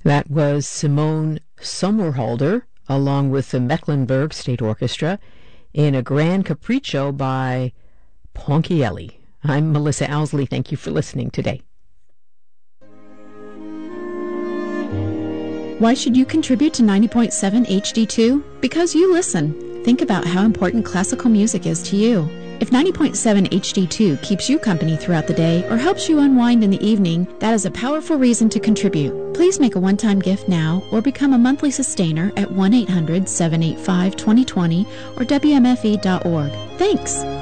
That was Simone Sommerhalder, along with the Mecklenburg State Orchestra, in a grand capriccio by Ponchielli. I'm Melissa Owsley. Thank you for listening today. Why should you contribute to 90.7 HD2? Because you listen. Think about how important classical music is to you. If 90.7 HD2 keeps you company throughout the day or helps you unwind in the evening, that is a powerful reason to contribute. Please make a one-time gift now or become a monthly sustainer at 1-800-785-2020 or WMFE.org. Thanks!